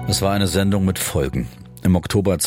Es war eine Sendung mit Folgen. Im Oktober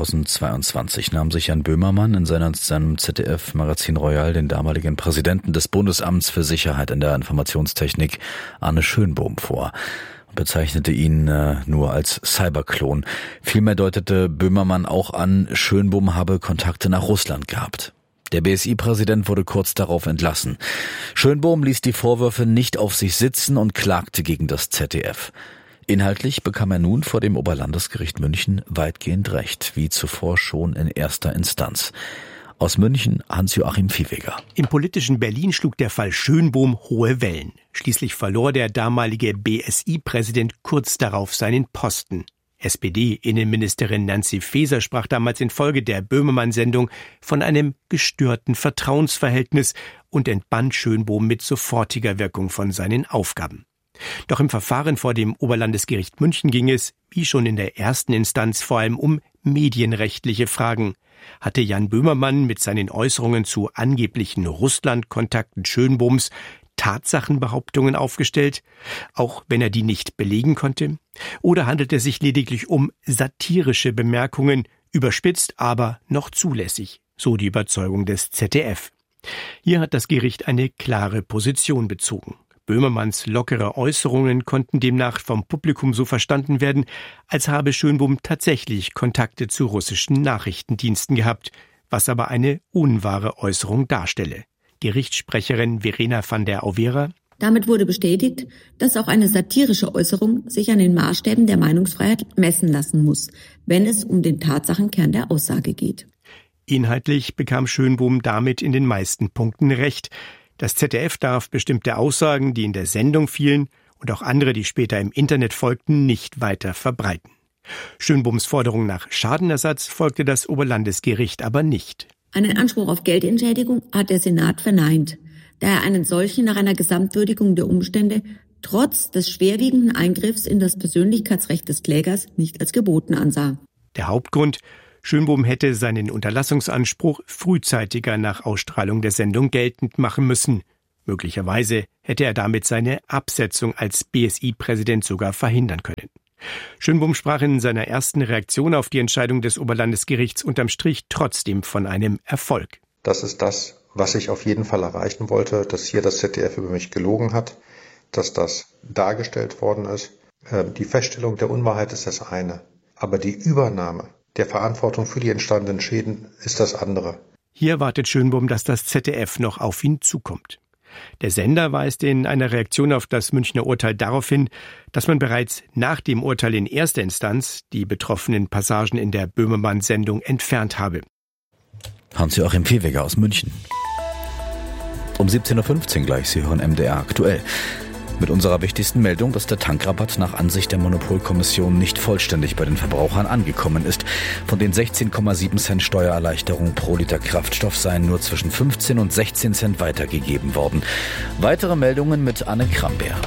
2022 nahm sich Jan Böhmermann in seinem ZDF-Magazin Royal den damaligen Präsidenten des Bundesamts für Sicherheit in der Informationstechnik, Arne Schönbohm, vor und bezeichnete ihn nur als Cyberklon. Vielmehr deutete Böhmermann auch an, Schönbohm habe Kontakte nach Russland gehabt. Der BSI-Präsident wurde kurz darauf entlassen. Schönbohm ließ die Vorwürfe nicht auf sich sitzen und klagte gegen das ZDF. Inhaltlich bekam er nun vor dem Oberlandesgericht München weitgehend Recht, wie zuvor schon in erster Instanz. Aus München Hans-Joachim Viehweger. Im politischen Berlin schlug der Fall Schönbohm hohe Wellen. Schließlich verlor der damalige BSI-Präsident kurz darauf seinen Posten. SPD-Innenministerin Nancy Faeser sprach damals infolge der Böhmermann-Sendung von einem gestörten Vertrauensverhältnis und entband Schönbohm mit sofortiger Wirkung von seinen Aufgaben. Doch im Verfahren vor dem Oberlandesgericht München ging es, wie schon in der ersten Instanz, vor allem um medienrechtliche Fragen. Hatte Jan Böhmermann mit seinen Äußerungen zu angeblichen Russland-Kontakten Schönbohms Tatsachenbehauptungen aufgestellt, auch wenn er die nicht belegen konnte? Oder handelt es sich lediglich um satirische Bemerkungen, überspitzt, aber noch zulässig, so die Überzeugung des ZDF? Hier hat das Gericht eine klare Position bezogen. Böhmermanns lockere Äußerungen konnten demnach vom Publikum so verstanden werden, als habe Schönbohm tatsächlich Kontakte zu russischen Nachrichtendiensten gehabt, was aber eine unwahre Äußerung darstelle. Gerichtssprecherin Verena van der Auvera: Damit wurde bestätigt, dass auch eine satirische Äußerung sich an den Maßstäben der Meinungsfreiheit messen lassen muss, wenn es um den Tatsachenkern der Aussage geht. Inhaltlich bekam Schönbohm damit in den meisten Punkten recht. Das ZDF darf bestimmte Aussagen, die in der Sendung fielen, und auch andere, die später im Internet folgten, nicht weiter verbreiten. Schönbohms Forderung nach Schadenersatz folgte das Oberlandesgericht aber nicht. Einen Anspruch auf Geldentschädigung hat der Senat verneint, da er einen solchen nach einer Gesamtwürdigung der Umstände trotz des schwerwiegenden Eingriffs in das Persönlichkeitsrecht des Klägers nicht als geboten ansah. Der Hauptgrund: Schönbohm hätte seinen Unterlassungsanspruch frühzeitiger nach Ausstrahlung der Sendung geltend machen müssen. Möglicherweise hätte er damit seine Absetzung als BSI-Präsident sogar verhindern können. Schönbohm sprach in seiner ersten Reaktion auf die Entscheidung des Oberlandesgerichts unterm Strich trotzdem von einem Erfolg. Das ist das, was ich auf jeden Fall erreichen wollte, dass hier das ZDF über mich gelogen hat, dass das dargestellt worden ist. Die Feststellung der Unwahrheit ist das eine, aber die Übernahme der Verantwortung für die entstandenen Schäden ist das andere. Hier wartet Schönbohm, dass das ZDF noch auf ihn zukommt. Der Sender weist in einer Reaktion auf das Münchner Urteil darauf hin, dass man bereits nach dem Urteil in erster Instanz die betroffenen Passagen in der Böhmermann-Sendung entfernt habe. Hans-Joachim Viehweger aus München. Um 17.15 Uhr gleich, Sie hören MDR aktuell. Mit unserer wichtigsten Meldung, dass der Tankrabatt nach Ansicht der Monopolkommission nicht vollständig bei den Verbrauchern angekommen ist. Von den 16,7 Cent Steuererleichterung pro Liter Kraftstoff seien nur zwischen 15 und 16 Cent weitergegeben worden. Weitere Meldungen mit Anne Krambeer.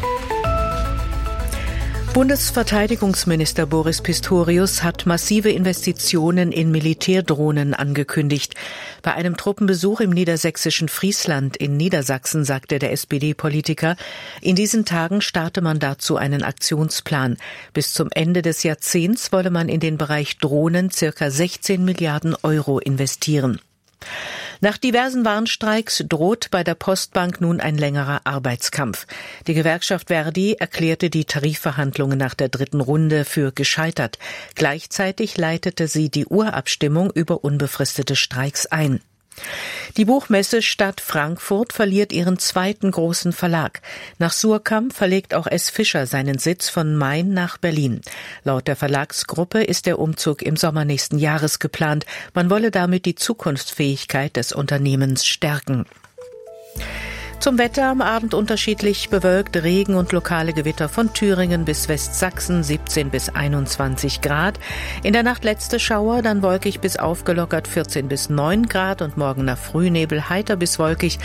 Bundesverteidigungsminister Boris Pistorius hat massive Investitionen in Militärdrohnen angekündigt. Bei einem Truppenbesuch im niedersächsischen Friesland in Niedersachsen sagte der SPD-Politiker, in diesen Tagen starte man dazu einen Aktionsplan. Bis zum Ende des Jahrzehnts wolle man in den Bereich Drohnen ca. 16 Milliarden Euro investieren. Nach diversen Warnstreiks droht bei der Postbank nun ein längerer Arbeitskampf. Die Gewerkschaft Verdi erklärte die Tarifverhandlungen nach der dritten Runde für gescheitert. Gleichzeitig leitete sie die Urabstimmung über unbefristete Streiks ein. Die Buchmesse Stadt Frankfurt verliert ihren zweiten großen Verlag. Nach Suhrkamp verlegt auch S. Fischer seinen Sitz von Main nach Berlin. Laut der Verlagsgruppe ist der Umzug im Sommer nächsten Jahres geplant. Man wolle damit die Zukunftsfähigkeit des Unternehmens stärken. Zum Wetter: am Abend unterschiedlich bewölkt, Regen und lokale Gewitter von Thüringen bis Westsachsen, 17 bis 21 Grad. In der Nacht letzte Schauer, dann wolkig bis aufgelockert, 14 bis 9 Grad und morgen nach Frühnebel heiter bis wolkig,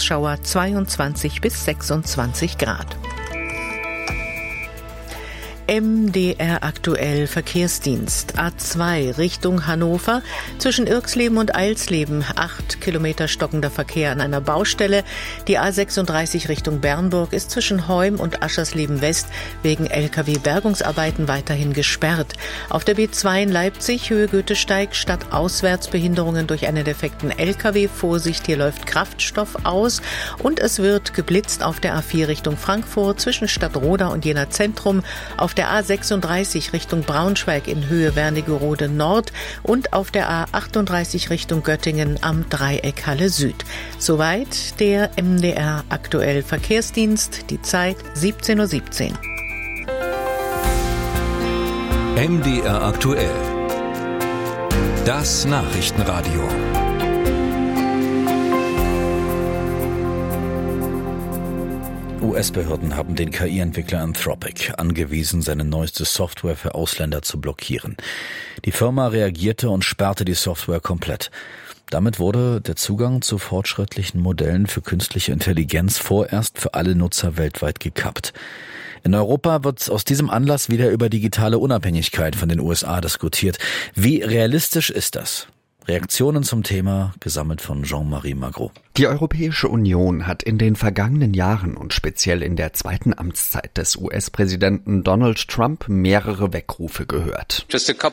Nachmittagsschauer 22 bis 26 Grad. MDR aktuell Verkehrsdienst. A2 Richtung Hannover. Zwischen Irxleben und Eilsleben 8 Kilometer stockender Verkehr an einer Baustelle. Die A36 Richtung Bernburg ist zwischen Heum und Aschersleben West wegen LKW-Bergungsarbeiten weiterhin gesperrt. Auf der B2 in Leipzig, Höhe Goethesteig, stadtauswärts Behinderungen durch einen defekten LKW. Vorsicht, hier läuft Kraftstoff aus. Und es wird geblitzt auf der A4 Richtung Frankfurt zwischen Stadtroda und Jena Zentrum, auf der A36 Richtung Braunschweig in Höhe Wernigerode Nord und auf der A38 Richtung Göttingen am Dreieck Halle Süd. Soweit der MDR aktuell Verkehrsdienst, die Zeit 17:17 Uhr. MDR aktuell. Das Nachrichtenradio. US-Behörden haben den KI-Entwickler Anthropic angewiesen, seine neueste Software für Ausländer zu blockieren. Die Firma reagierte und sperrte die Software komplett. Damit wurde der Zugang zu fortschrittlichen Modellen für künstliche Intelligenz vorerst für alle Nutzer weltweit gekappt. In Europa wird aus diesem Anlass wieder über digitale Unabhängigkeit von den USA diskutiert. Wie realistisch ist das? Reaktionen zum Thema, gesammelt von Jean-Marie Magro. Die Europäische Union hat in den vergangenen Jahren und speziell in der zweiten Amtszeit des US-Präsidenten Donald Trump mehrere Weckrufe gehört.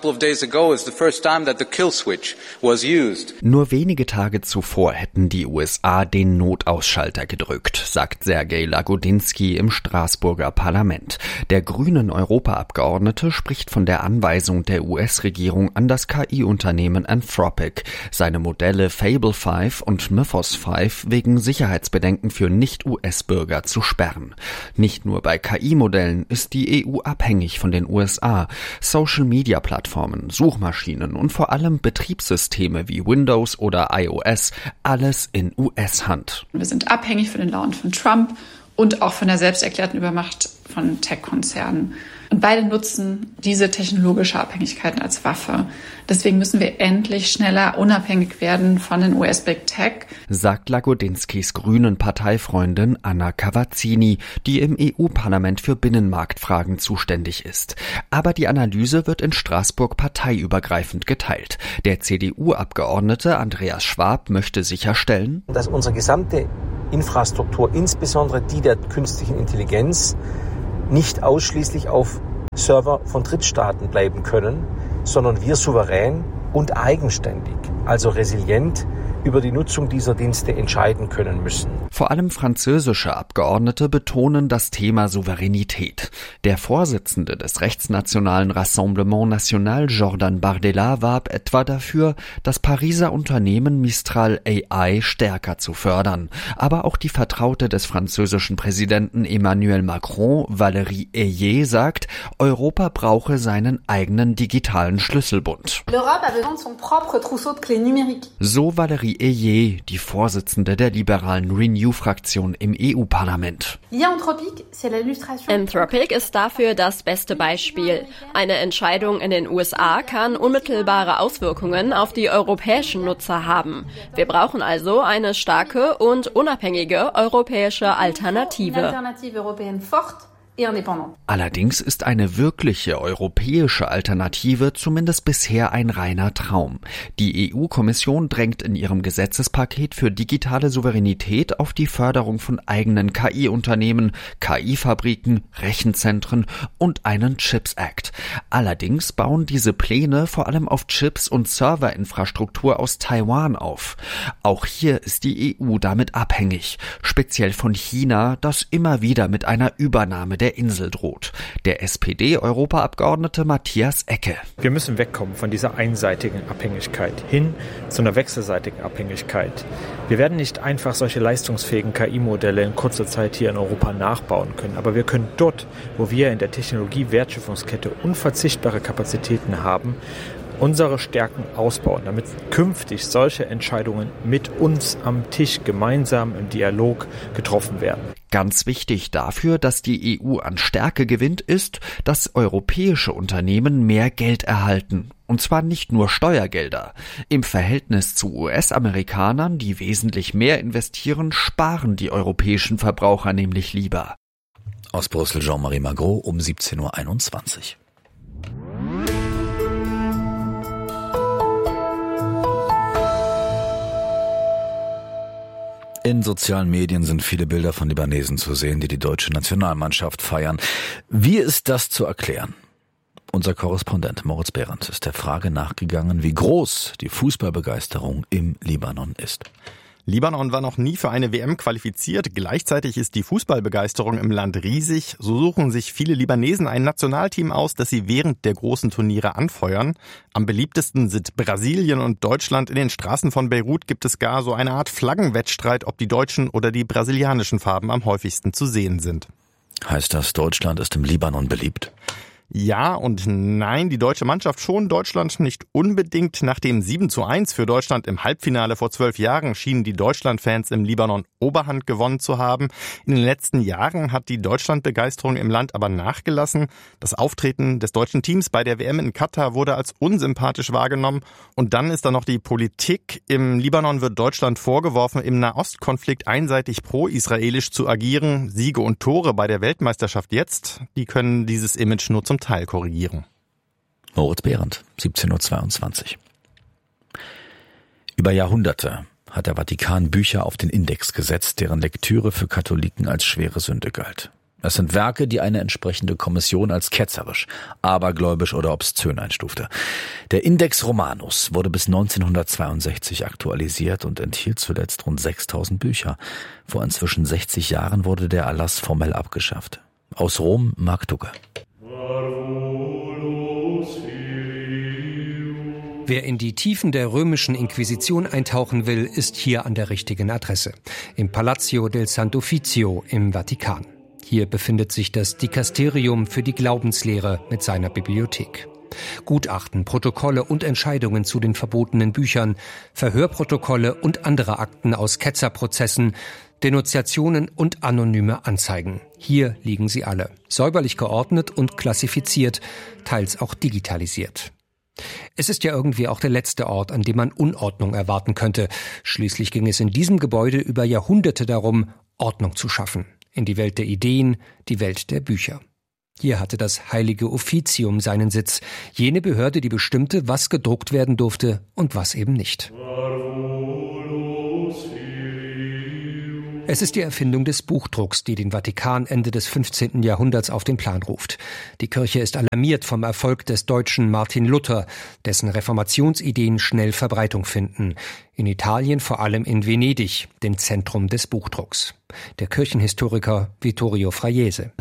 Nur wenige Tage zuvor hätten die USA den Notausschalter gedrückt, sagt Sergej Lagodinsky im Straßburger Parlament. Der grünen Europaabgeordnete spricht von der Anweisung der US-Regierung an das KI-Unternehmen Anthropic, seine Modelle Fable 5 und Mythos 5 wegen Sicherheitsbedenken für Nicht-US-Bürger zu sperren. Nicht nur bei KI-Modellen ist die EU abhängig von den USA. Social-Media-Plattformen, Suchmaschinen und vor allem Betriebssysteme wie Windows oder iOS, alles in US-Hand. Wir sind abhängig von den Launen von Trump und auch von der selbsterklärten Übermacht von Tech-Konzernen. Und beide nutzen diese technologische Abhängigkeiten als Waffe. Deswegen müssen wir endlich schneller unabhängig werden von den US-Big Tech, sagt Lagodinskys grünen Parteifreundin Anna Cavazzini, die im EU-Parlament für Binnenmarktfragen zuständig ist. Aber die Analyse wird in Straßburg parteiübergreifend geteilt. Der CDU-Abgeordnete Andreas Schwab möchte sicherstellen, dass unsere gesamte Infrastruktur, insbesondere die der künstlichen Intelligenz, nicht ausschließlich auf Server von Drittstaaten bleiben können, sondern wir souverän und eigenständig, also resilient, über die Nutzung dieser Dienste entscheiden können müssen. Vor allem französische Abgeordnete betonen das Thema Souveränität. Der Vorsitzende des rechtsnationalen Rassemblement National, Jordan Bardella, warb etwa dafür, das Pariser Unternehmen Mistral AI stärker zu fördern. Aber auch die Vertraute des französischen Präsidenten Emmanuel Macron, Valérie Ayé, sagt, Europa brauche seinen eigenen digitalen Schlüsselbund. So Valérie Ayé, die Vorsitzende der liberalen Renew-Fraktion im EU-Parlament. Anthropic ist dafür das beste Beispiel. Eine Entscheidung in den USA kann unmittelbare Auswirkungen auf die europäischen Nutzer haben. Wir brauchen also eine starke und unabhängige europäische Alternative. Allerdings ist eine wirkliche europäische Alternative zumindest bisher ein reiner Traum. Die EU-Kommission drängt in ihrem Gesetzespaket für digitale Souveränität auf die Förderung von eigenen KI-Unternehmen, KI-Fabriken, Rechenzentren und einen Chips Act. Allerdings bauen diese Pläne vor allem auf Chips und Serverinfrastruktur aus Taiwan auf. Auch hier ist die EU damit abhängig, speziell von China, das immer wieder mit einer Übernahme der Insel droht. Der SPD-Europaabgeordnete Matthias Ecke. Wir müssen wegkommen von dieser einseitigen Abhängigkeit hin zu einer wechselseitigen Abhängigkeit. Wir werden nicht einfach solche leistungsfähigen KI-Modelle in kurzer Zeit hier in Europa nachbauen können, aber wir können dort, wo wir in der Technologie-Wertschöpfungskette unverzichtbare Kapazitäten haben, unsere Stärken ausbauen, damit künftig solche Entscheidungen mit uns am Tisch gemeinsam im Dialog getroffen werden. Ganz wichtig dafür, dass die EU an Stärke gewinnt, ist, dass europäische Unternehmen mehr Geld erhalten. Und zwar nicht nur Steuergelder. Im Verhältnis zu US-Amerikanern, die wesentlich mehr investieren, sparen die europäischen Verbraucher nämlich lieber. Aus Brüssel Jean-Marie Magro um 17.21 Uhr. In sozialen Medien sind viele Bilder von Libanesen zu sehen, die die deutsche Nationalmannschaft feiern. Wie ist das zu erklären? Unser Korrespondent Moritz Behrendt ist der Frage nachgegangen, wie groß die Fußballbegeisterung im Libanon ist. Libanon war noch nie für eine WM qualifiziert. Gleichzeitig ist die Fußballbegeisterung im Land riesig. So suchen sich viele Libanesen ein Nationalteam aus, das sie während der großen Turniere anfeuern. Am beliebtesten sind Brasilien und Deutschland. In den Straßen von Beirut gibt es gar so eine Art Flaggenwettstreit, ob die deutschen oder die brasilianischen Farben am häufigsten zu sehen sind. Heißt das, Deutschland ist im Libanon beliebt? Ja und nein, die deutsche Mannschaft schon, Deutschland nicht unbedingt. Nach dem 7:1 für Deutschland im Halbfinale vor 12 Jahren schienen die Deutschland-Fans im Libanon Oberhand gewonnen zu haben. In den letzten Jahren hat die Deutschlandbegeisterung im Land aber nachgelassen. Das Auftreten des deutschen Teams bei der WM in Katar wurde als unsympathisch wahrgenommen. Und dann ist da noch die Politik. Im Libanon wird Deutschland vorgeworfen, im Nahostkonflikt einseitig pro-israelisch zu agieren. Siege und Tore bei der Weltmeisterschaft jetzt, die können dieses Image nur zum Teil korrigieren. Moritz Behrendt, 17.22 Uhr. Über Jahrhunderte hat der Vatikan Bücher auf den Index gesetzt, deren Lektüre für Katholiken als schwere Sünde galt. Es sind Werke, die eine entsprechende Kommission als ketzerisch, abergläubisch oder obszön einstufte. Der Index Romanus wurde bis 1962 aktualisiert und enthielt zuletzt rund 6.000 Bücher. Vor inzwischen 60 Jahren wurde der Erlass formell abgeschafft. Aus Rom, Marc Dugge. Wer in die Tiefen der römischen Inquisition eintauchen will, ist hier an der richtigen Adresse. Im Palazzo del Sant'Uffizio im Vatikan. Hier befindet sich das Dikasterium für die Glaubenslehre mit seiner Bibliothek. Gutachten, Protokolle und Entscheidungen zu den verbotenen Büchern, Verhörprotokolle und andere Akten aus Ketzerprozessen, Denunziationen und anonyme Anzeigen. Hier liegen sie alle, säuberlich geordnet und klassifiziert, teils auch digitalisiert. Es ist ja irgendwie auch der letzte Ort, an dem man Unordnung erwarten könnte. Schließlich ging es in diesem Gebäude über Jahrhunderte darum, Ordnung zu schaffen. In die Welt der Ideen, die Welt der Bücher. Hier hatte das Heilige Offizium seinen Sitz, jene Behörde, die bestimmte, was gedruckt werden durfte und was eben nicht. Es ist die Erfindung des Buchdrucks, die den Vatikan Ende des 15. Jahrhunderts auf den Plan ruft. Die Kirche ist alarmiert vom Erfolg des Deutschen Martin Luther, dessen Reformationsideen schnell Verbreitung finden. In Italien, vor allem in Venedig, dem Zentrum des Buchdrucks. Der Kirchenhistoriker Vittorio Fraiese.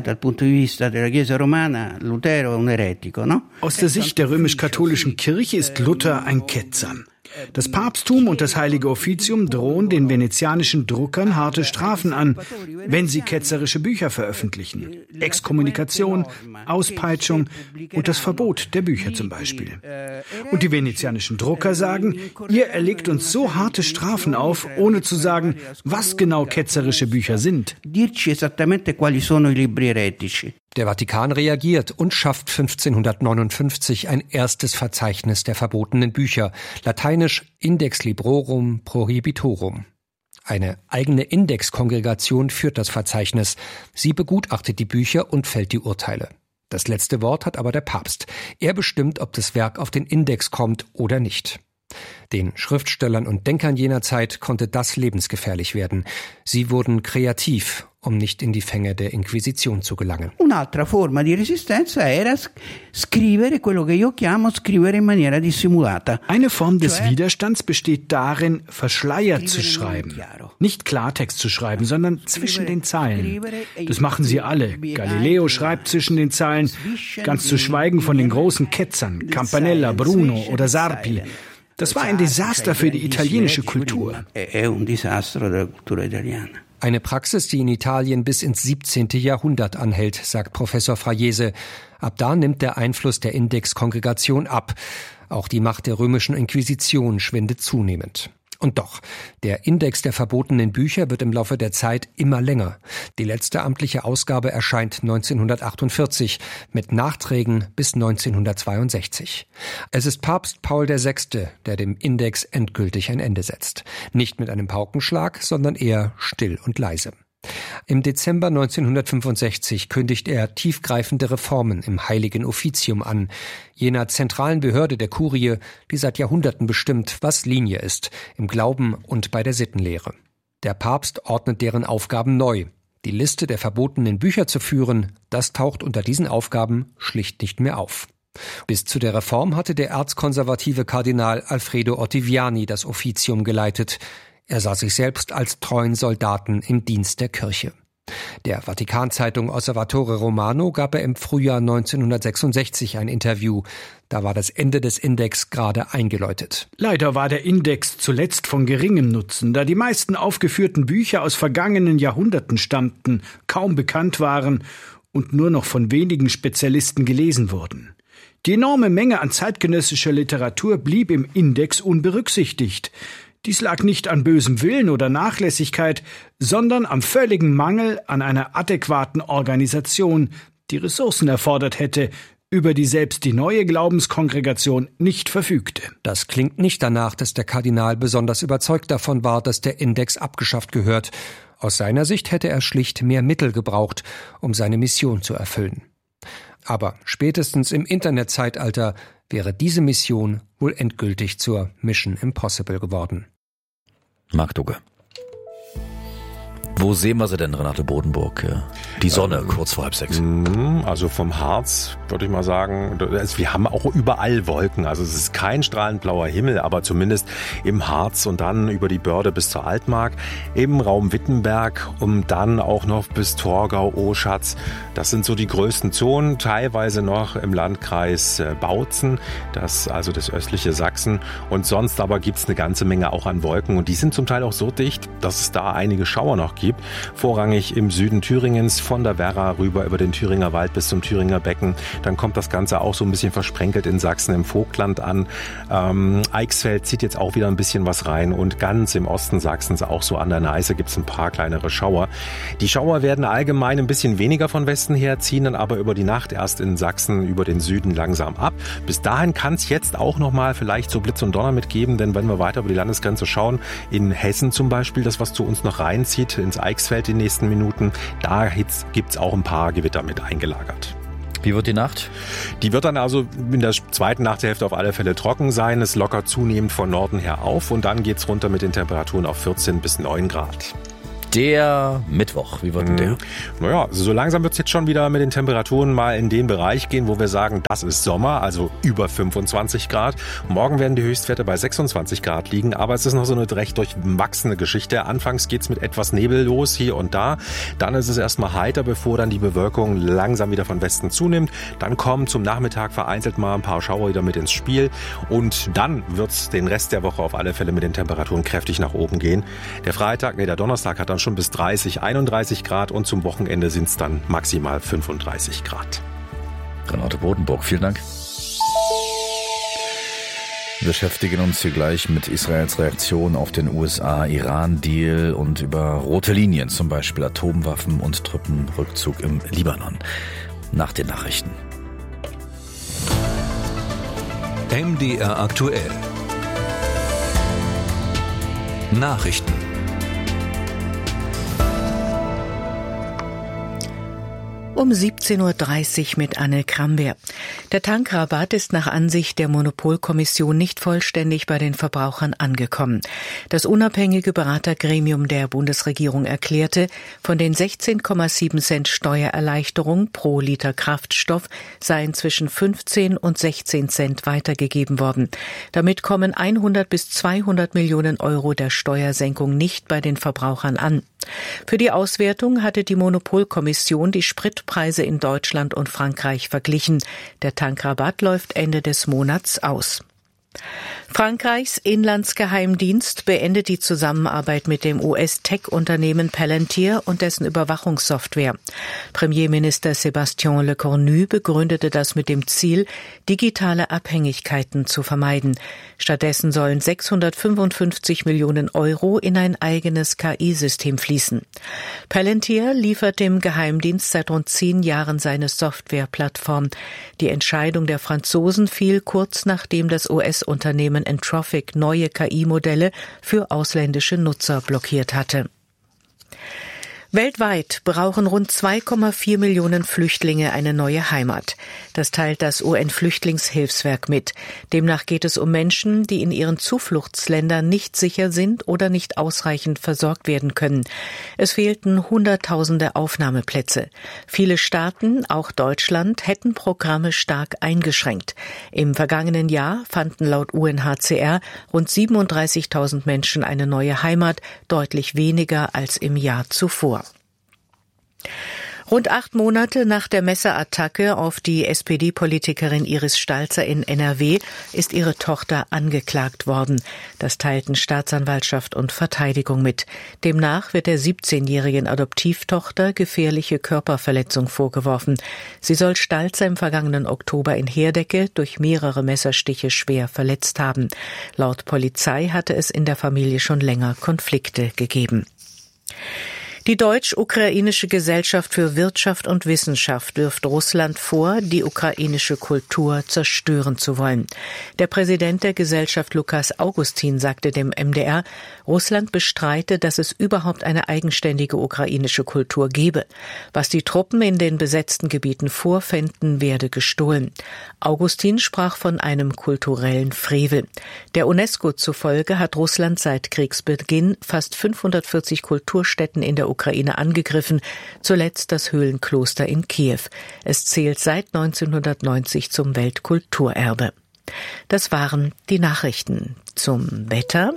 Aus der Sicht der römisch-katholischen Kirche ist Luther ein Ketzer. Das Papsttum und das Heilige Offizium drohen den venezianischen Druckern harte Strafen an, wenn sie ketzerische Bücher veröffentlichen. Exkommunikation, Auspeitschung und das Verbot der Bücher zum Beispiel. Und die venezianischen Drucker sagen, ihr erlegt uns so harte Strafen auf, ohne zu sagen, was genau ketzerische Bücher sind. Der Vatikan reagiert und schafft 1559 ein erstes Verzeichnis der verbotenen Bücher, lateinisch Index Librorum Prohibitorum. Eine eigene Indexkongregation führt das Verzeichnis. Sie begutachtet die Bücher und fällt die Urteile. Das letzte Wort hat aber der Papst. Er bestimmt, ob das Werk auf den Index kommt oder nicht. Den Schriftstellern und Denkern jener Zeit konnte das lebensgefährlich werden. Sie wurden kreativ, um nicht in die Fänge der Inquisition zu gelangen. Un'altra forma di resistenza era scrivere quello che io chiamo scrivere in maniera dissimulata. Eine Form des Widerstands besteht darin, verschleiert zu schreiben. Nicht Klartext zu schreiben, sondern zwischen den Zeilen. Das machen sie alle. Galileo schreibt zwischen den Zeilen, ganz zu schweigen von den großen Ketzern, Campanella, Bruno oder Sarpi. Das war ein Desaster für die italienische Kultur. Eine Praxis, die in Italien bis ins 17. Jahrhundert anhält, sagt Professor Fraiese. Ab da nimmt der Einfluss der Indexkongregation ab. Auch die Macht der römischen Inquisition schwindet zunehmend. Und doch, der Index der verbotenen Bücher wird im Laufe der Zeit immer länger. Die letzte amtliche Ausgabe erscheint 1948, mit Nachträgen bis 1962. Es ist Papst Paul VI., der dem Index endgültig ein Ende setzt. Nicht mit einem Paukenschlag, sondern eher still und leise. Im Dezember 1965 kündigt er tiefgreifende Reformen im Heiligen Offizium an, jener zentralen Behörde der Kurie, die seit Jahrhunderten bestimmt, was Linie ist, im Glauben und bei der Sittenlehre. Der Papst ordnet deren Aufgaben neu. Die Liste der verbotenen Bücher zu führen, das taucht unter diesen Aufgaben schlicht nicht mehr auf. Bis zu der Reform hatte der erzkonservative Kardinal Alfredo Ottaviani das Offizium geleitet. Er sah sich selbst als treuen Soldaten im Dienst der Kirche. Der Vatikan-Zeitung Osservatore Romano gab er im Frühjahr 1966 ein Interview. Da war das Ende des Index gerade eingeläutet. Leider war der Index zuletzt von geringem Nutzen, da die meisten aufgeführten Bücher aus vergangenen Jahrhunderten stammten, kaum bekannt waren und nur noch von wenigen Spezialisten gelesen wurden. Die enorme Menge an zeitgenössischer Literatur blieb im Index unberücksichtigt. Dies lag nicht an bösem Willen oder Nachlässigkeit, sondern am völligen Mangel an einer adäquaten Organisation, die Ressourcen erfordert hätte, über die selbst die neue Glaubenskongregation nicht verfügte. Das klingt nicht danach, dass der Kardinal besonders überzeugt davon war, dass der Index abgeschafft gehört. Aus seiner Sicht hätte er schlicht mehr Mittel gebraucht, um seine Mission zu erfüllen. Aber spätestens im Internetzeitalter wäre diese Mission wohl endgültig zur Mission Impossible geworden. Marc Dugge. Wo sehen wir sie denn, Renate Bodenburg? Die Sonne, kurz vor 5:30. Also vom Harz würde ich mal sagen, wir haben auch überall Wolken. Also es ist kein strahlend blauer Himmel, aber zumindest im Harz und dann über die Börde bis zur Altmark, im Raum Wittenberg und dann auch noch bis Torgau, Oschatz. Das sind so die größten Zonen, teilweise noch im Landkreis Bautzen, also das östliche Sachsen. Und sonst aber gibt's eine ganze Menge auch an Wolken und die sind zum Teil auch so dicht, dass es da einige Schauer noch gibt. Vorrangig im Süden Thüringens, von der Werra rüber über den Thüringer Wald bis zum Thüringer Becken. Dann kommt das Ganze auch so ein bisschen versprenkelt in Sachsen im Vogtland an. Eichsfeld zieht jetzt auch wieder ein bisschen was rein und ganz im Osten Sachsens, auch so an der Neiße, gibt es ein paar kleinere Schauer. Die Schauer werden allgemein ein bisschen weniger von Westen her, ziehen dann aber über die Nacht erst in Sachsen über den Süden langsam ab. Bis dahin kann es jetzt auch nochmal vielleicht so Blitz und Donner mitgeben, denn wenn wir weiter über die Landesgrenze schauen, in Hessen zum Beispiel, das was zu uns noch reinzieht, ins Eichsfeld die nächsten Minuten, da gibt's auch ein paar Gewitter mit eingelagert. Wie wird die Nacht? Die wird dann also in der zweiten Nachthälfte auf alle Fälle trocken sein. Es lockert zunehmend von Norden her auf und dann geht's runter mit den Temperaturen auf 14 bis 9 Grad. Der Mittwoch, wie wird denn der? Naja, also so langsam wird es jetzt schon wieder mit den Temperaturen mal in den Bereich gehen, wo wir sagen, das ist Sommer, also über 25 Grad. Morgen werden die Höchstwerte bei 26 Grad liegen, aber es ist noch so eine recht durchwachsene Geschichte. Anfangs geht's mit etwas Nebel los hier und da. Dann ist es erstmal heiter, bevor dann die Bewölkung langsam wieder von Westen zunimmt. Dann kommen zum Nachmittag vereinzelt mal ein paar Schauer wieder mit ins Spiel. Und dann wird's den Rest der Woche auf alle Fälle mit den Temperaturen kräftig nach oben gehen. Der Donnerstag hat dann schon bis 30, 31 Grad und zum Wochenende sind es dann maximal 35 Grad. Renate Bodenburg, vielen Dank. Wir beschäftigen uns hier gleich mit Israels Reaktion auf den USA-Iran-Deal und über rote Linien, zum Beispiel Atomwaffen und Truppenrückzug im Libanon. Nach den Nachrichten. MDR aktuell. Nachrichten. Um 17.30 Uhr mit Anne Kramberg. Der Tankrabatt ist nach Ansicht der Monopolkommission nicht vollständig bei den Verbrauchern angekommen. Das unabhängige Beratergremium der Bundesregierung erklärte, von den 16,7 Cent Steuererleichterung pro Liter Kraftstoff seien zwischen 15 und 16 Cent weitergegeben worden. Damit kommen 100 bis 200 Millionen Euro der Steuersenkung nicht bei den Verbrauchern an. Für die Auswertung hatte die Monopolkommission die Spritpreise in Deutschland und Frankreich verglichen. Der Tankrabatt läuft Ende des Monats aus. Frankreichs Inlandsgeheimdienst beendet die Zusammenarbeit mit dem US-Tech-Unternehmen Palantir und dessen Überwachungssoftware. Premierminister Sébastien Lecornu begründete das mit dem Ziel, digitale Abhängigkeiten zu vermeiden. Stattdessen sollen 655 Millionen Euro in ein eigenes KI-System fließen. Palantir liefert dem Geheimdienst seit rund 10 Jahren seine Softwareplattform. Die Entscheidung der Franzosen fiel kurz nachdem das US-Unternehmen Anthropic neue KI-Modelle für ausländische Nutzer blockiert hatte. Weltweit brauchen rund 2,4 Millionen Flüchtlinge eine neue Heimat. Das teilt das UN-Flüchtlingshilfswerk mit. Demnach geht es um Menschen, die in ihren Zufluchtsländern nicht sicher sind oder nicht ausreichend versorgt werden können. Es fehlten Hunderttausende Aufnahmeplätze. Viele Staaten, auch Deutschland, hätten Programme stark eingeschränkt. Im vergangenen Jahr fanden laut UNHCR rund 37.000 Menschen eine neue Heimat, deutlich weniger als im Jahr zuvor. Rund 8 Monate nach der Messerattacke auf die SPD-Politikerin Iris Stalzer in NRW ist ihre Tochter angeklagt worden. Das teilten Staatsanwaltschaft und Verteidigung mit. Demnach wird der 17-jährigen Adoptivtochter gefährliche Körperverletzung vorgeworfen. Sie soll Stalzer im vergangenen Oktober in Herdecke durch mehrere Messerstiche schwer verletzt haben. Laut Polizei hatte es in der Familie schon länger Konflikte gegeben. Die Deutsch-Ukrainische Gesellschaft für Wirtschaft und Wissenschaft wirft Russland vor, die ukrainische Kultur zerstören zu wollen. Der Präsident der Gesellschaft, Lukas Augustin, sagte dem MDR, Russland bestreite, dass es überhaupt eine eigenständige ukrainische Kultur gebe. Was die Truppen in den besetzten Gebieten vorfänden, werde gestohlen. Augustin sprach von einem kulturellen Frevel. Der UNESCO zufolge hat Russland seit Kriegsbeginn fast 540 Kulturstätten in der Ukraine angegriffen, zuletzt das Höhlenkloster in Kiew. Es zählt seit 1990 zum Weltkulturerbe. Das waren die Nachrichten zum Wetter.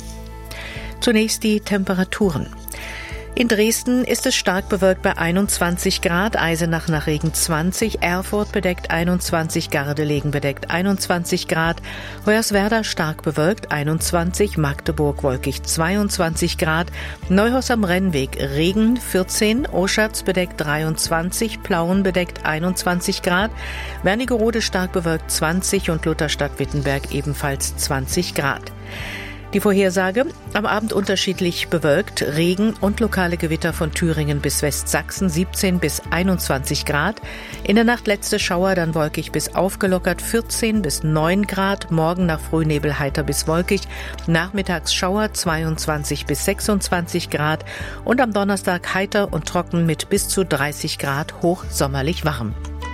Zunächst die Temperaturen. In Dresden ist es stark bewölkt bei 21 Grad, Eisenach nach Regen 20, Erfurt bedeckt 21, Gardelegen bedeckt 21 Grad, Hoyerswerda stark bewölkt 21, Magdeburg wolkig 22 Grad, Neuhaus am Rennweg Regen 14, Oschatz bedeckt 23, Plauen bedeckt 21 Grad, Wernigerode stark bewölkt 20 und Lutherstadt-Wittenberg ebenfalls 20 Grad. Die Vorhersage: am Abend unterschiedlich bewölkt, Regen und lokale Gewitter von Thüringen bis Westsachsen 17 bis 21 Grad. In der Nacht letzte Schauer, dann wolkig bis aufgelockert 14 bis 9 Grad. Morgen nach Frühnebel heiter bis wolkig. Nachmittags Schauer 22 bis 26 Grad. Und am Donnerstag heiter und trocken mit bis zu 30 Grad, hochsommerlich warm.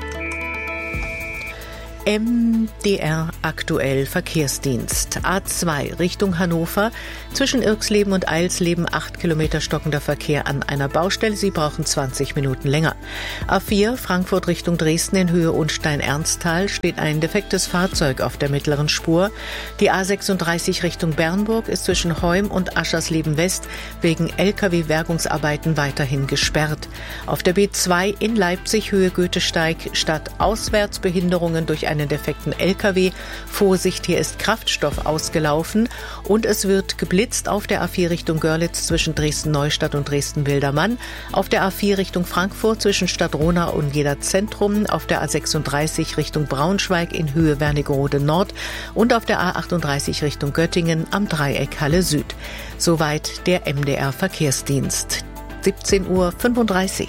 MDR aktuell Verkehrsdienst. A2 Richtung Hannover. Zwischen Irxleben und Eilsleben 8 Kilometer stockender Verkehr an einer Baustelle. Sie brauchen 20 Minuten länger. A4 Frankfurt Richtung Dresden in Höhe Unstein-Ernsthal steht ein defektes Fahrzeug auf der mittleren Spur. Die A36 Richtung Bernburg ist zwischen Heum und Aschersleben West wegen Lkw-Bergungsarbeiten weiterhin gesperrt. Auf der B2 in Leipzig Höhe Goethesteig statt Auswärtsbehinderungen durch einen defekten LKW. Vorsicht, hier ist Kraftstoff ausgelaufen und es wird geblitzt auf der A4 Richtung Görlitz zwischen Dresden-Neustadt und Dresden-Wildermann, auf der A4 Richtung Frankfurt zwischen Stadtronau und Jeder Zentrum, auf der A36 Richtung Braunschweig in Höhe Wernigerode Nord und auf der A38 Richtung Göttingen am Dreieck Halle Süd. Soweit der MDR Verkehrsdienst. 17:35 Uhr.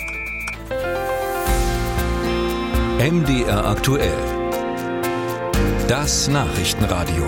MDR aktuell. Das Nachrichtenradio.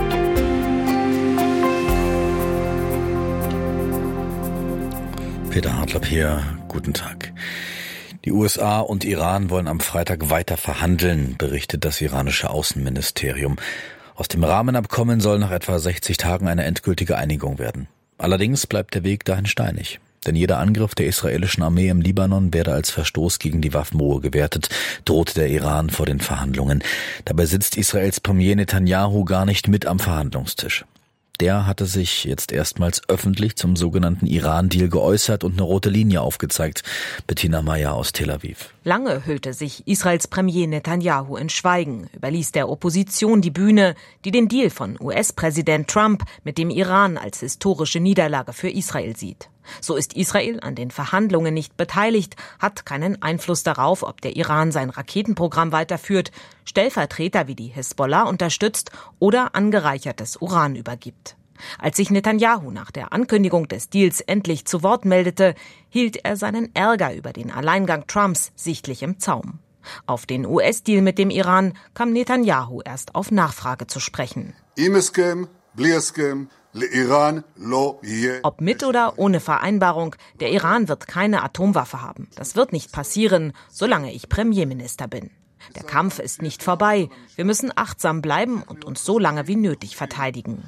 Peter Hartlapp hier. Guten Tag. Die USA und Iran wollen am Freitag weiter verhandeln, berichtet das iranische Außenministerium. Aus dem Rahmenabkommen soll nach etwa 60 Tagen eine endgültige Einigung werden. Allerdings bleibt der Weg dahin steinig. Denn jeder Angriff der israelischen Armee im Libanon werde als Verstoß gegen die Waffenruhe gewertet, drohte der Iran vor den Verhandlungen. Dabei sitzt Israels Premier Netanyahu gar nicht mit am Verhandlungstisch. Der hatte sich jetzt erstmals öffentlich zum sogenannten Iran-Deal geäußert und eine rote Linie aufgezeigt. Bettina Meyer aus Tel Aviv. Lange hüllte sich Israels Premier Netanyahu in Schweigen, überließ der Opposition die Bühne, die den Deal von US-Präsident Trump mit dem Iran als historische Niederlage für Israel sieht. So ist Israel an den Verhandlungen nicht beteiligt, hat keinen Einfluss darauf, ob der Iran sein Raketenprogramm weiterführt, Stellvertreter wie die Hisbollah unterstützt oder angereichertes Uran übergibt. Als sich Netanyahu nach der Ankündigung des Deals endlich zu Wort meldete, hielt er seinen Ärger über den Alleingang Trumps sichtlich im Zaum. Auf den US-Deal mit dem Iran kam Netanyahu erst auf Nachfrage zu sprechen. Ob mit oder ohne Vereinbarung, der Iran wird keine Atomwaffe haben. Das wird nicht passieren, solange ich Premierminister bin. Der Kampf ist nicht vorbei. Wir müssen achtsam bleiben und uns so lange wie nötig verteidigen.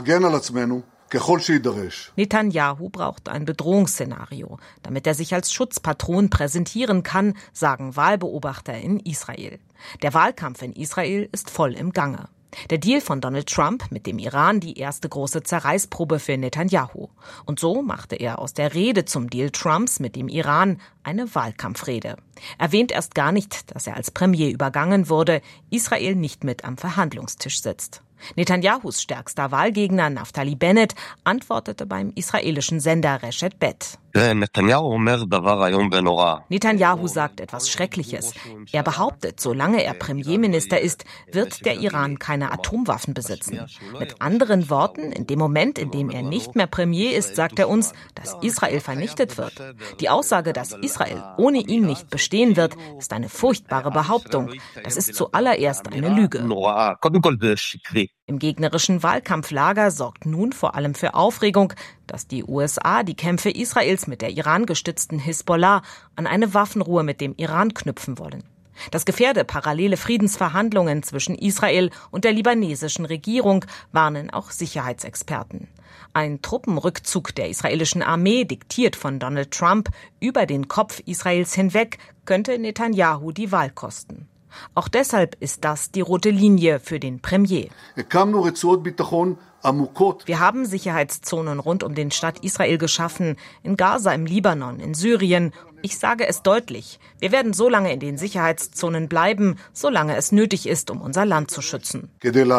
Netanyahu braucht ein Bedrohungsszenario, damit er sich als Schutzpatron präsentieren kann, sagen Wahlbeobachter in Israel. Der Wahlkampf in Israel ist voll im Gange. Der Deal von Donald Trump mit dem Iran die erste große Zerreißprobe für Netanyahu. Und so machte er aus der Rede zum Deal Trumps mit dem Iran eine Wahlkampfrede. Erwähnt erst gar nicht, dass er als Premier übergangen wurde, Israel nicht mit am Verhandlungstisch sitzt. Netanyahus stärkster Wahlgegner Naftali Bennett antwortete beim israelischen Sender Reshet Bet. Netanyahu sagt etwas Schreckliches. Er behauptet, solange er Premierminister ist, wird der Iran keine Atomwaffen besitzen. Mit anderen Worten, in dem Moment, in dem er nicht mehr Premier ist, sagt er uns, dass Israel vernichtet wird. Die Aussage, dass Israel ohne ihn nicht bestehen wird, ist eine furchtbare Behauptung. Das ist zuallererst eine Lüge. Im gegnerischen Wahlkampflager sorgt nun vor allem für Aufregung, dass die USA die Kämpfe Israels mit der Iran gestützten Hisbollah an eine Waffenruhe mit dem Iran knüpfen wollen. Das gefährde parallele Friedensverhandlungen zwischen Israel und der libanesischen Regierung, warnen auch Sicherheitsexperten. Ein Truppenrückzug der israelischen Armee, diktiert von Donald Trump, über den Kopf Israels hinweg, könnte Netanyahu die Wahl kosten. Auch deshalb ist das die rote Linie für den Premier. Wir haben Sicherheitszonen rund um den Staat Israel geschaffen, in Gaza, im Libanon, in Syrien. Ich sage es deutlich, wir werden so lange in den Sicherheitszonen bleiben, solange es nötig ist, um unser Land zu schützen.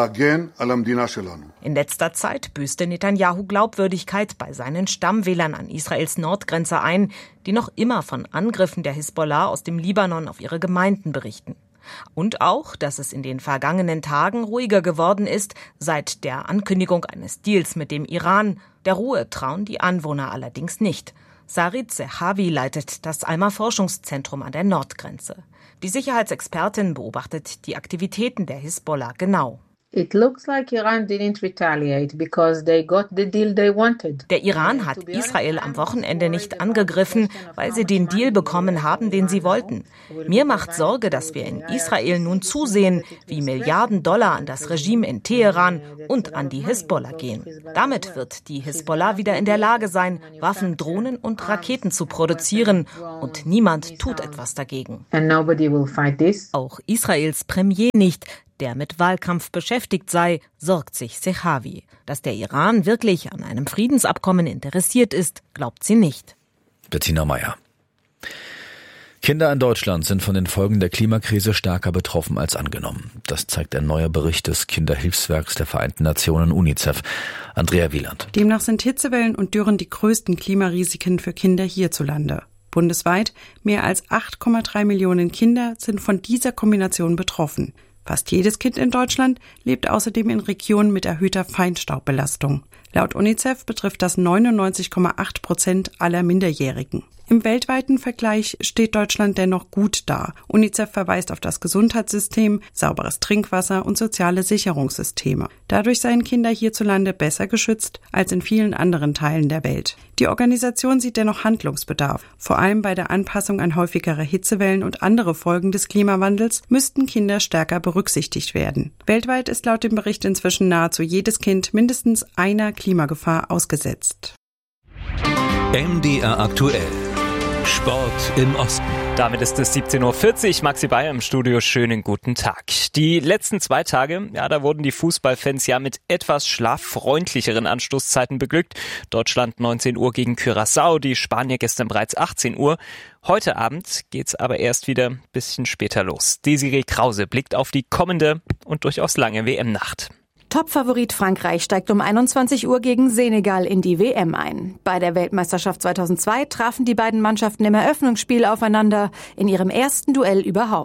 In letzter Zeit büßte Netanyahu Glaubwürdigkeit bei seinen Stammwählern an Israels Nordgrenze ein, die noch immer von Angriffen der Hisbollah aus dem Libanon auf ihre Gemeinden berichten. Und auch, dass es in den vergangenen Tagen ruhiger geworden ist, seit der Ankündigung eines Deals mit dem Iran. Der Ruhe trauen die Anwohner allerdings nicht. Sarit Zehavi leitet das Alma-Forschungszentrum an der Nordgrenze. Die Sicherheitsexpertin beobachtet die Aktivitäten der Hisbollah genau. It looks like Iran didn't retaliate because they got the deal they wanted. Der Iran hat Israel am Wochenende nicht angegriffen, weil sie den Deal bekommen haben, den sie wollten. Mir macht Sorge, dass wir in Israel nun zusehen, wie Milliarden Dollar an das Regime in Teheran und an die Hisbollah gehen. Damit wird die Hisbollah wieder in der Lage sein, Waffen, Drohnen und Raketen zu produzieren, und niemand tut etwas dagegen. Auch Israels Premier nicht, der mit Wahlkampf beschäftigt sei, sorgt sich Zehavi. Dass der Iran wirklich an einem Friedensabkommen interessiert ist, glaubt sie nicht. Bettina Meyer. Kinder in Deutschland sind von den Folgen der Klimakrise stärker betroffen als angenommen. Das zeigt ein neuer Bericht des Kinderhilfswerks der Vereinten Nationen UNICEF. Andrea Wieland. Demnach sind Hitzewellen und Dürren die größten Klimarisiken für Kinder hierzulande. Bundesweit mehr als 8,3 Millionen Kinder sind von dieser Kombination betroffen. Fast jedes Kind in Deutschland lebt außerdem in Regionen mit erhöhter Feinstaubbelastung. Laut UNICEF betrifft das 99,8% aller Minderjährigen. Im weltweiten Vergleich steht Deutschland dennoch gut da. UNICEF verweist auf das Gesundheitssystem, sauberes Trinkwasser und soziale Sicherungssysteme. Dadurch seien Kinder hierzulande besser geschützt als in vielen anderen Teilen der Welt. Die Organisation sieht dennoch Handlungsbedarf. Vor allem bei der Anpassung an häufigere Hitzewellen und andere Folgen des Klimawandels müssten Kinder stärker berücksichtigt werden. Weltweit ist laut dem Bericht inzwischen nahezu jedes Kind mindestens einer Klimagefahr ausgesetzt. MDR aktuell. Sport im Osten. Damit ist es 17.40 Uhr. Maxi Bayer im Studio. Schönen guten Tag. Die letzten 2 Tage, da wurden die Fußballfans mit etwas schlaffreundlicheren Anstoßzeiten beglückt. Deutschland 19 Uhr gegen Curaçao, die Spanier gestern bereits 18 Uhr. Heute Abend geht's aber erst wieder ein bisschen später los. Desiree Krause blickt auf die kommende und durchaus lange WM-Nacht. Topfavorit Frankreich steigt um 21 Uhr gegen Senegal in die WM ein. Bei der Weltmeisterschaft 2002 trafen die beiden Mannschaften im Eröffnungsspiel aufeinander, in ihrem ersten Duell überhaupt.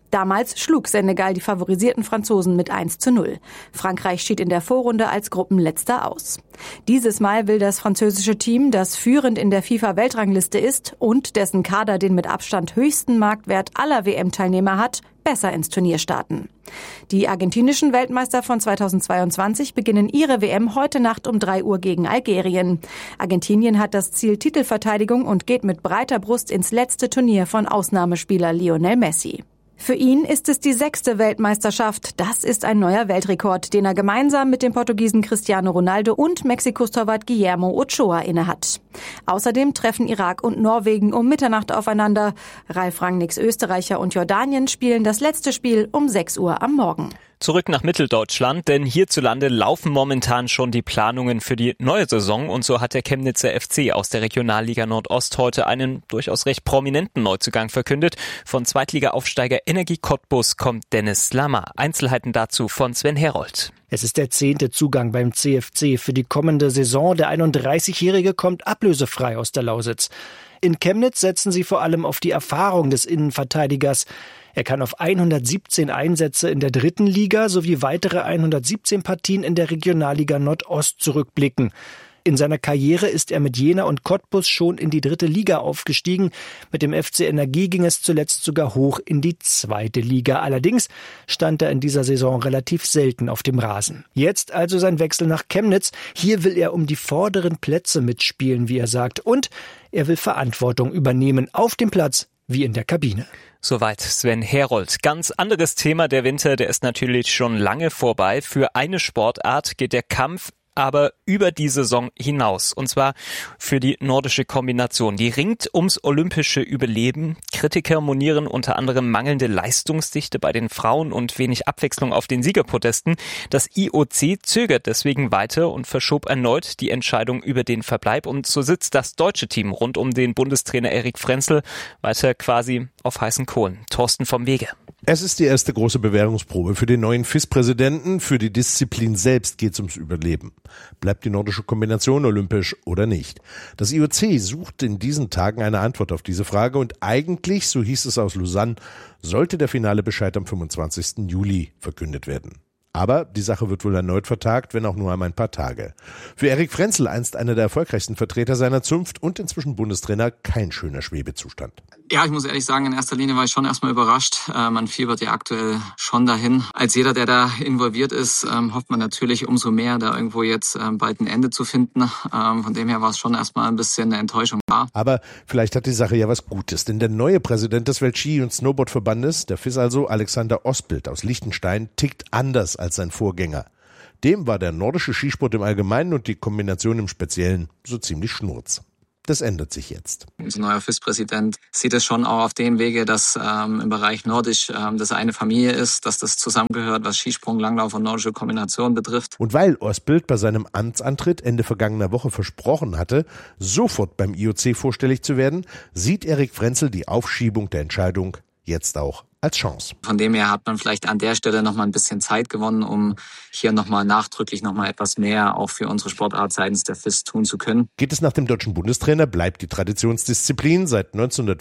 Damals schlug Senegal die favorisierten Franzosen mit 1:0. Frankreich schied in der Vorrunde als Gruppenletzter aus. Dieses Mal will das französische Team, das führend in der FIFA-Weltrangliste ist und dessen Kader den mit Abstand höchsten Marktwert aller WM-Teilnehmer hat, besser ins Turnier starten. Die argentinischen Weltmeister von 2022 beginnen ihre WM heute Nacht um 3 Uhr gegen Algerien. Argentinien hat das Ziel Titelverteidigung und geht mit breiter Brust ins letzte Turnier von Ausnahmespieler Lionel Messi. Für ihn ist es die 6. Weltmeisterschaft. Das ist ein neuer Weltrekord, den er gemeinsam mit dem Portugiesen Cristiano Ronaldo und Mexikos Torwart Guillermo Ochoa innehat. Außerdem treffen Irak und Norwegen um Mitternacht aufeinander. Ralf Rangnicks Österreicher und Jordanien spielen das letzte Spiel um 6 Uhr am Morgen. Zurück nach Mitteldeutschland, denn hierzulande laufen momentan schon die Planungen für die neue Saison und so hat der Chemnitzer FC aus der Regionalliga Nordost heute einen durchaus recht prominenten Neuzugang verkündet. Von Zweitliga-Aufsteiger Energie Cottbus kommt Dennis Lammer. Einzelheiten dazu von Sven Herold. Es ist der 10. Zugang beim CFC für die kommende Saison. Der 31-Jährige kommt ablösefrei aus der Lausitz. In Chemnitz setzen sie vor allem auf die Erfahrung des Innenverteidigers. Er kann auf 117 Einsätze in der 3. Liga sowie weitere 117 Partien in der Regionalliga Nordost zurückblicken. In seiner Karriere ist er mit Jena und Cottbus schon in die 3. Liga aufgestiegen. Mit dem FC Energie ging es zuletzt sogar hoch in die 2. Liga. Allerdings stand er in dieser Saison relativ selten auf dem Rasen. Jetzt also sein Wechsel nach Chemnitz. Hier will er um die vorderen Plätze mitspielen, wie er sagt. Und er will Verantwortung übernehmen auf dem Platz wie in der Kabine. Soweit Sven Herold. Ganz anderes Thema. Der Winter, der ist natürlich schon lange vorbei. Für eine Sportart geht der Kampf aber über die Saison hinaus. Und zwar für die nordische Kombination. Die ringt ums olympische Überleben. Kritiker monieren unter anderem mangelnde Leistungsdichte bei den Frauen und wenig Abwechslung auf den Siegerpodesten. Das IOC zögert deswegen weiter und verschob erneut die Entscheidung über den Verbleib. Und so sitzt das deutsche Team rund um den Bundestrainer Erik Frenzel weiter quasi auf heißen Kohlen. Thorsten vom Wege. Es ist die erste große Bewährungsprobe für den neuen FIS-Präsidenten. Für die Disziplin selbst geht es ums Überleben. Bleibt die nordische Kombination olympisch oder nicht? Das IOC sucht in diesen Tagen eine Antwort auf diese Frage und eigentlich, so hieß es aus Lausanne, sollte der finale Bescheid am 25. Juli verkündet werden. Aber die Sache wird wohl erneut vertagt, wenn auch nur um ein paar Tage. Für Erik Frenzel, einst einer der erfolgreichsten Vertreter seiner Zunft und inzwischen Bundestrainer, kein schöner Schwebezustand. Ja, ich muss ehrlich sagen, in erster Linie war ich schon erstmal überrascht. Man fiebert ja aktuell schon dahin. Als jeder, der da involviert ist, hofft man natürlich umso mehr, da irgendwo jetzt bald ein Ende zu finden. Von dem her war es schon erstmal ein bisschen eine Enttäuschung da. Aber vielleicht hat die Sache ja was Gutes, denn der neue Präsident des Weltski- und Snowboardverbandes, der FIS also, Alexander Osbild aus Liechtenstein, tickt anders als sein Vorgänger. Dem war der nordische Skisport im Allgemeinen und die Kombination im Speziellen so ziemlich schnurz. Das ändert sich jetzt. Unser neuer FIS-Präsident sieht es schon auch auf dem Wege, dass im Bereich Nordisch das eine Familie ist, dass das zusammengehört, was Skisprung, Langlauf und nordische Kombination betrifft. Und weil Osbild bei seinem Amtsantritt Ende vergangener Woche versprochen hatte, sofort beim IOC vorstellig zu werden, sieht Erik Frenzel die Aufschiebung der Entscheidung jetzt auch als Chance. Von dem her hat man vielleicht an der Stelle noch mal ein bisschen Zeit gewonnen, um hier noch mal nachdrücklich noch mal etwas mehr auch für unsere Sportart seitens der FIS tun zu können. Geht es nach dem deutschen Bundestrainer, bleibt die Traditionsdisziplin seit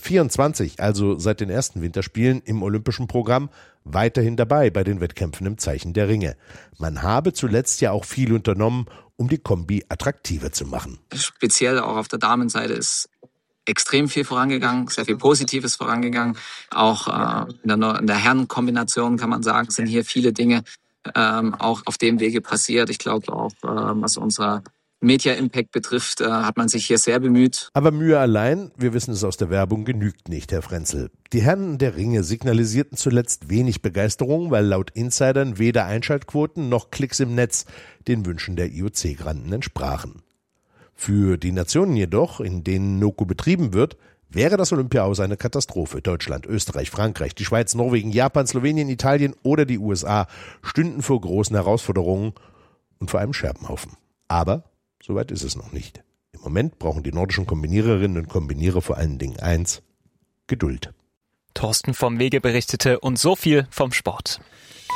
1924, also seit den ersten Winterspielen im olympischen Programm, weiterhin dabei bei den Wettkämpfen im Zeichen der Ringe. Man habe zuletzt ja auch viel unternommen, um die Kombi attraktiver zu machen. Speziell auch auf der Damenseite ist extrem viel vorangegangen, sehr viel Positives vorangegangen. Auch in der Herrenkombination kann man sagen, sind hier viele Dinge auch auf dem Wege passiert. Ich glaube auch, was unser Media-Impact betrifft, hat man sich hier sehr bemüht. Aber Mühe allein, wir wissen es aus der Werbung, genügt nicht, Herr Frenzel. Die Herren der Ringe signalisierten zuletzt wenig Begeisterung, weil laut Insidern weder Einschaltquoten noch Klicks im Netz den Wünschen der IOC-Granden entsprachen. Für die Nationen jedoch, in denen NOKO betrieben wird, wäre das Olympia-Aus eine Katastrophe. Deutschland, Österreich, Frankreich, die Schweiz, Norwegen, Japan, Slowenien, Italien oder die USA stünden vor großen Herausforderungen und vor einem Scherbenhaufen. Aber soweit ist es noch nicht. Im Moment brauchen die nordischen Kombiniererinnen und Kombinierer vor allen Dingen eins: Geduld. Thorsten vom Wege berichtete und so viel vom Sport.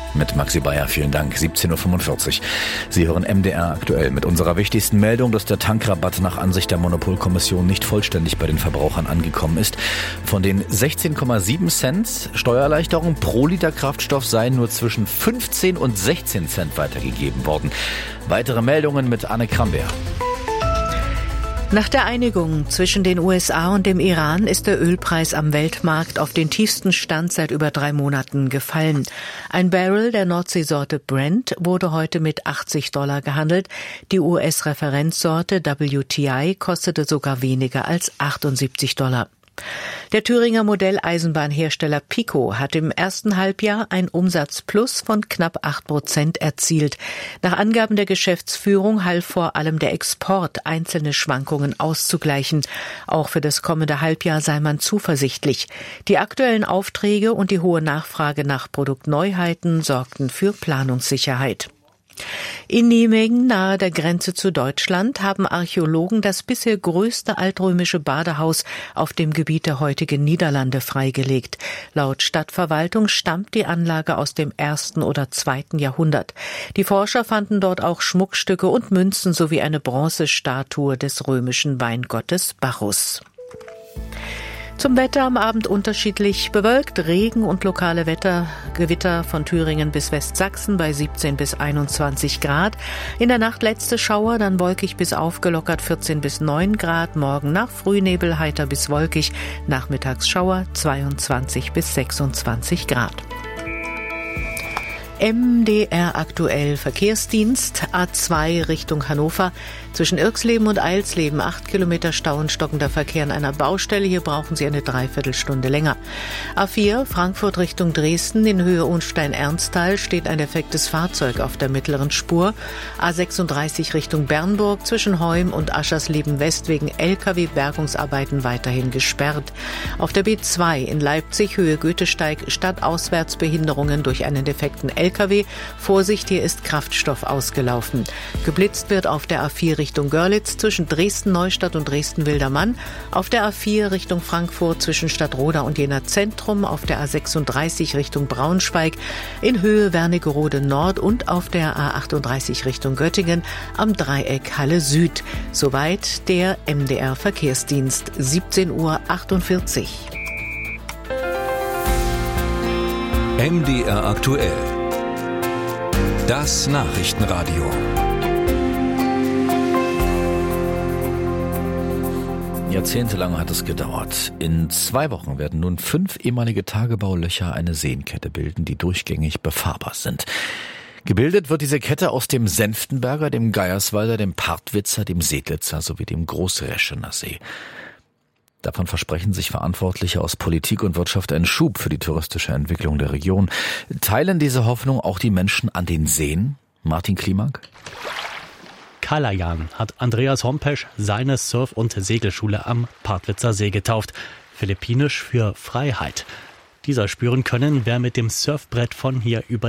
Mit Maxi Bayer, vielen Dank. 17.45 Uhr. Sie hören MDR aktuell mit unserer wichtigsten Meldung, dass der Tankrabatt nach Ansicht der Monopolkommission nicht vollständig bei den Verbrauchern angekommen ist. Von den 16,7 Cent Steuererleichterung pro Liter Kraftstoff seien nur zwischen 15 und 16 Cent weitergegeben worden. Weitere Meldungen mit Anne Kramberg. Nach der Einigung zwischen den USA und dem Iran ist der Ölpreis am Weltmarkt auf den tiefsten Stand seit über 3 Monaten gefallen. Ein Barrel der Nordseesorte Brent wurde heute mit $80 gehandelt. Die US-Referenzsorte WTI kostete sogar weniger als $78. Der Thüringer Modelleisenbahnhersteller Pico hat im ersten Halbjahr ein Umsatzplus von knapp 8% erzielt. Nach Angaben der Geschäftsführung half vor allem der Export, einzelne Schwankungen auszugleichen. Auch für das kommende Halbjahr sei man zuversichtlich. Die aktuellen Aufträge und die hohe Nachfrage nach Produktneuheiten sorgten für Planungssicherheit. In Nijmegen, nahe der Grenze zu Deutschland, haben Archäologen das bisher größte altrömische Badehaus auf dem Gebiet der heutigen Niederlande freigelegt. Laut Stadtverwaltung stammt die Anlage aus dem 1. oder 2. Jahrhundert. Die Forscher fanden dort auch Schmuckstücke und Münzen sowie eine Bronzestatue des römischen Weingottes Bacchus. Zum Wetter am Abend unterschiedlich bewölkt, Regen und lokale Gewitter von Thüringen bis Westsachsen bei 17 bis 21 Grad. In der Nacht letzte Schauer, dann wolkig bis aufgelockert 14 bis 9 Grad. Morgen nach Frühnebel heiter bis wolkig, nachmittags Schauer 22 bis 26 Grad. MDR aktuell Verkehrsdienst, A2 Richtung Hannover. Zwischen Irxleben und Eilsleben 8 Kilometer Stau und stockender Verkehr an einer Baustelle. Hier brauchen Sie eine Dreiviertelstunde länger. A4 Frankfurt Richtung Dresden. In Höhe Unstein-Ernsthal steht ein defektes Fahrzeug auf der mittleren Spur. A36 Richtung Bernburg. Zwischen Heum und Aschersleben West wegen LKW-Bergungsarbeiten weiterhin gesperrt. Auf der B2 in Leipzig Höhe Goethesteig Stadtauswärtsbehinderungen durch einen defekten LKW. Vorsicht, hier ist Kraftstoff ausgelaufen. Geblitzt wird auf der A4 Richtung Görlitz zwischen Dresden-Neustadt und Dresden-Wildermann, auf der A4 Richtung Frankfurt zwischen Stadtroda und Jena Zentrum, auf der A36 Richtung Braunschweig, in Höhe Wernigerode Nord und auf der A38 Richtung Göttingen am Dreieck Halle Süd. Soweit der MDR Verkehrsdienst, 17.48 Uhr. MDR aktuell. Das Nachrichtenradio. Jahrzehntelang hat es gedauert. In 2 Wochen werden nun 5 ehemalige Tagebaulöcher eine Seenkette bilden, die durchgängig befahrbar sind. Gebildet wird diese Kette aus dem Senftenberger, dem Geierswalder, dem Partwitzer, dem Sedlitzer sowie dem Großreschener See. Davon versprechen sich Verantwortliche aus Politik und Wirtschaft einen Schub für die touristische Entwicklung der Region. Teilen diese Hoffnung auch die Menschen an den Seen? Martin Klimak? Kalajan hat Andreas Hompesch seine Surf- und Segelschule am Partwitzer See getauft. Philippinisch für Freiheit. Dieser spüren können, wer mit dem Surfbrett von hier über